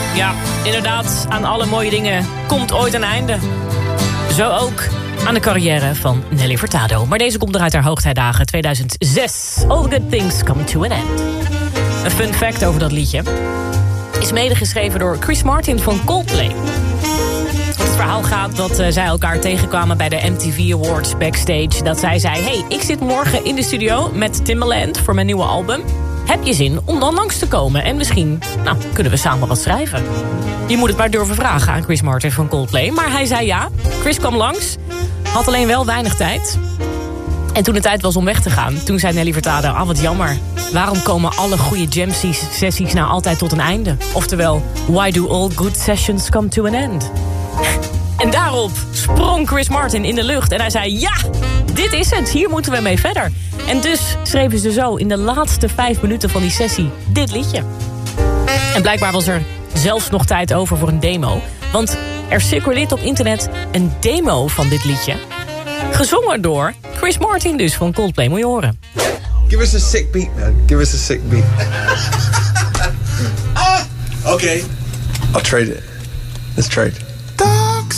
Ja, inderdaad, aan alle mooie dingen komt ooit een einde. Zo ook aan de carrière van Nelly Furtado. Maar deze komt er uit haar hoogtijdagen 2006. All the good things come to an end. Een fun fact over dat liedje is medegeschreven door Chris Martin van Coldplay. Het verhaal gaat dat zij elkaar tegenkwamen bij de MTV Awards backstage. Dat zij zei, hey, ik zit morgen in de studio met Timbaland voor mijn nieuwe album. Heb je zin om dan langs te komen? En misschien, kunnen we samen wat schrijven. Je moet het maar durven vragen aan Chris Martin van Coldplay. Maar hij zei ja. Chris kwam langs. Had alleen wel weinig tijd. En toen het tijd was om weg te gaan, toen zei Nelly Furtado, wat jammer. Waarom komen alle goede jam-sessies nou altijd tot een einde? Oftewel, why do all good sessions come to an end? En daarop sprong Chris Martin in de lucht. En hij zei, ja, dit is het. Hier moeten we mee verder. En dus schreven ze zo in de laatste 5 minuten van die sessie dit liedje. En blijkbaar was er zelfs nog tijd over voor een demo. Want er circuleert op internet een demo van dit liedje. Gezongen door Chris Martin dus van Coldplay. Moet je horen. Give us a sick beat, man. Give us a sick beat. Okay. I'll trade it. Let's trade.